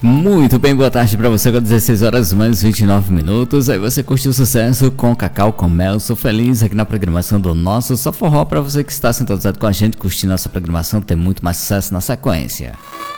Muito bem, boa tarde pra você, com 16 horas mais 29 minutos. Aí você curtiu o sucesso com Cacau com Mel. Sou feliz aqui na programação do nosso Só Forró. Pra você que está sintonizado com a gente, curtindo nossa programação, tem muito mais sucesso na sequência.